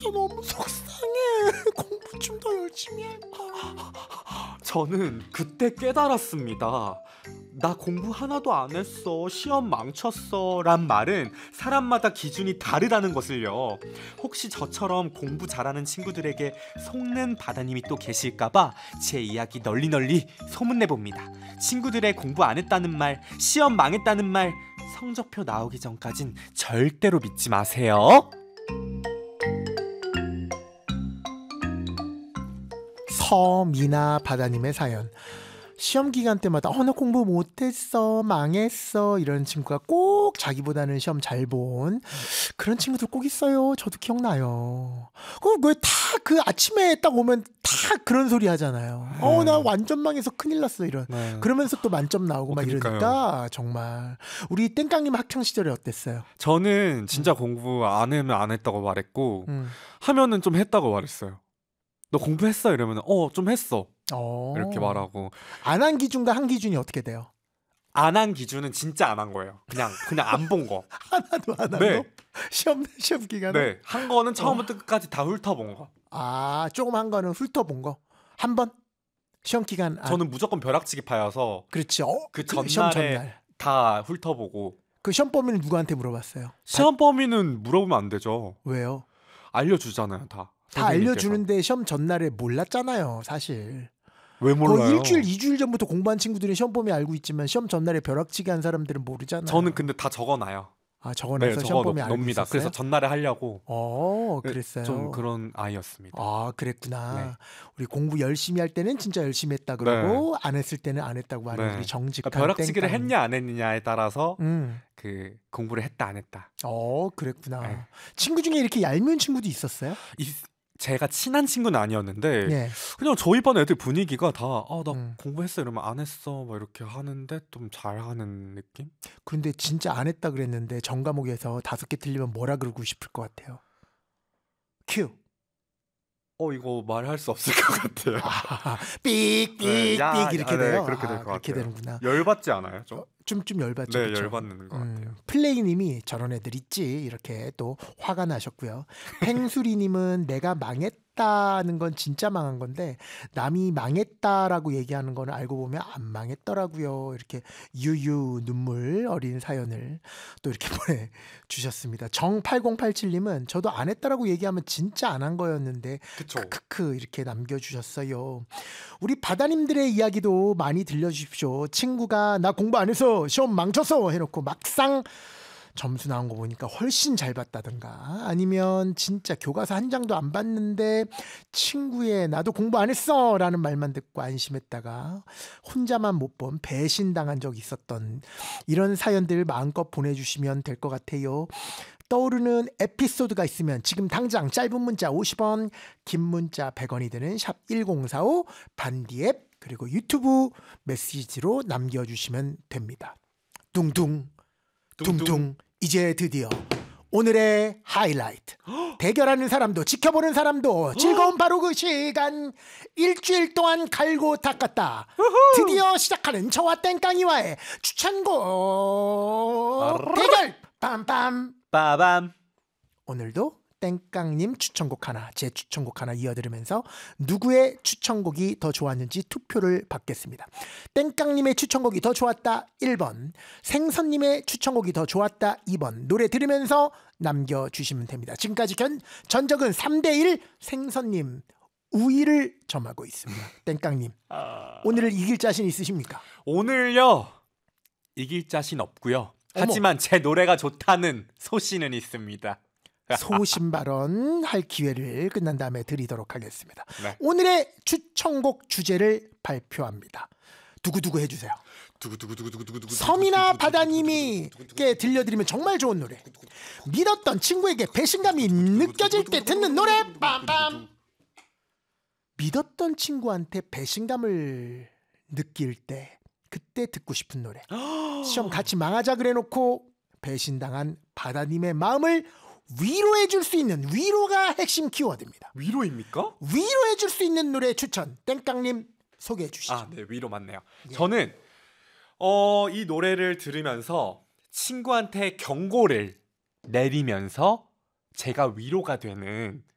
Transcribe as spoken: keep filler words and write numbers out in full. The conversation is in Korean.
진짜 너무 속상해. 공부 좀 더 열심히 할 걸. 저는 그때 깨달았습니다. 나 공부 하나도 안 했어, 시험 망쳤어 란 말은 사람마다 기준이 다르다는 것을요. 혹시 저처럼 공부 잘하는 친구들에게 속는 바다님이 또 계실까봐 제 이야기 널리 널리 소문내봅니다. 친구들의 공부 안 했다는 말, 시험 망했다는 말, 성적표 나오기 전까진 절대로 믿지 마세요. 서미나 바다님의 사연. 시험 기간 때마다 어, 나 공부 못했어, 망했어 이런 친구가 꼭 자기보다는 시험 잘 본 그런 친구들 꼭 있어요. 저도 기억나요. 왜 다 그 아침에 딱 오면 다 그런 소리 하잖아요. 네. 어, 나 완전 망해서 큰일 났어 이런. 네. 그러면서 또 만점 나오고 어, 막 그러니까요. 이러니까 정말. 우리 땡깡님 학창 시절에 어땠어요? 저는 진짜 음. 공부 안 하면 안 했다고 말했고 음. 하면은 좀 했다고 말했어요. 너 공부했어? 이러면 어, 좀 했어. 어. 이렇게 말하고. 안 한 기준과 한 기준이 어떻게 돼요? 안 한 기준은 진짜 안 한 거예요. 그냥 그냥 안 본 거. 하나도 안 한 네. 거? 시험 시험 기간에? 네. 한 거는 처음부터 어. 끝까지 다 훑어본 거. 아, 조금 한 거는 훑어본 거. 한 번? 시험 기간 안... 저는 무조건 벼락치기파여서. 그렇죠. 어, 그 그 전날에 전날. 다 훑어보고. 그 시험 범위는 누구한테 물어봤어요? 시험 범위는 물어보면 안 되죠. 왜요? 알려주잖아요, 다. 다 알려주는데 시험 전날에 몰랐잖아요, 사실. 왜 몰라요? 거의 일주일, 이주일 전부터 공부한 친구들이 시험 범위 알고 있지만 시험 전날에 벼락치기 한 사람들은 모르잖아요. 저는 근데 다 적어놔요. 아, 적어놔서 네, 시험 범위 알고 놉니다. 있었어요? 그래서 전날에 하려고. 어, 그랬어요. 좀 그런 아이였습니다. 아, 그랬구나. 네. 우리 공부 열심히 할 때는 진짜 열심히 했다 그러고 네. 안 했을 때는 안 했다고 하는 네. 우리 정직한 벼락치기를 땡깡. 했냐 안 했느냐에 따라서 음. 그 공부를 했다 안 했다. 어, 그랬구나. 네. 친구 중에 이렇게 얄미운 친구도 있었어요? 이, 제가 친한 친구는 아니었는데 네. 그냥 저희 반 애들 분위기가 다 아, 나 음. 공부했어 이러면 안 했어 막 이렇게 하는데 좀 잘하는 느낌? 그런데 진짜 안 했다 그랬는데 전 과목에서 다섯 개 틀리면 뭐라 그러고 싶을 것 같아요? 큐. 어 이거 말할 수 없을 것 같아요. 아, 삑, 삑, 네, 야, 삑 이렇게 아, 네, 돼요? 그렇게 될 아, 것 그렇게 같아요. 되는구나. 열받지 않아요? 좀? 어, 좀, 좀 열받죠. 네, 그쵸? 열받는 것 음, 같아요. 플레이님이 저런 애들 있지 이렇게 또 화가 나셨고요. 팽수리님은 내가 망했다는 건 진짜 망한 건데 남이 망했다라고 얘기하는 거는 알고 보면 안 망했더라고요. 이렇게 유유 눈물 어린 사연을 또 이렇게 보내주셨습니다. 정팔공팔칠님은 저도 안 했다라고 얘기하면 진짜 안 한 거였는데 그쵸. 크크크 이렇게 남겨주셨어요. 우리 바다님들의 이야기도 많이 들려주십시오. 친구가 나 공부 안 해서 시험 망쳤어 해놓고 막상 점수 나온 거 보니까 훨씬 잘 봤다든가 아니면 진짜 교과서 한 장도 안 봤는데 친구의 나도 공부 안 했어 라는 말만 듣고 안심했다가 혼자만 못 본 배신당한 적이 있었던 이런 사연들 마음껏 보내주시면 될 것 같아요. 떠오르는 에피소드가 있으면 지금 당장 짧은 문자 오십 원, 긴 문자 백 원이 되는 샵 일공사오 반디앱 그리고 유튜브 메시지로 남겨주시면 됩니다. 둥둥 둥둥, 둥둥. 이제 드디어 오늘의 하이라이트 대결하는 사람도 지켜보는 사람도 즐거운 바로 그 시간 일주일 동안 갈고 닦았다 드디어 시작하는 저와 땡깡이와의 추천곡 대결 빰빰 빠밤. 오늘도 땡깡님 추천곡 하나 제 추천곡 하나 이어들으면서 누구의 추천곡이 더 좋았는지 투표를 받겠습니다. 땡깡님의 추천곡이 더 좋았다 일 번, 생선님의 추천곡이 더 좋았다 이 번 노래 들으면서 남겨주시면 됩니다. 지금까지 견, 전적은 삼 대 일 생선님 우위를 점하고 있습니다. 땡깡님 아... 오늘을 이길 자신 있으십니까? 오늘요 이길 자신 없고요. 하지만 제 노래가 좋다는 소신은 있습니다. 소신 발언 할 기회를 끝난 다음에 드리도록 하겠습니다. 네. 오늘의 추천곡 주제를 발표합니다. 두구두구 해주세요. 서미나 바다님이께 들려드리면 정말 좋은 노래. 믿었던 친구에게 배신감이 느껴질 때 듣는 노래. 빰빰. 믿었던 친구한테 배신감을 느낄 때 그때 듣고 싶은 노래. 시험 같이 망하자 그래놓고 배신당한 바다님의 마음을 위로해줄 수 있는 위로가 핵심 키워드입니다. 위로입니까? 위로해줄 수 있는 노래 추천 땡깡님 소개해 주시죠. 아, 네, 위로 맞네요. 예. 저는 어, 이 노래를 들으면서 친구한테 경고를 내리면서 제가 위로가 되는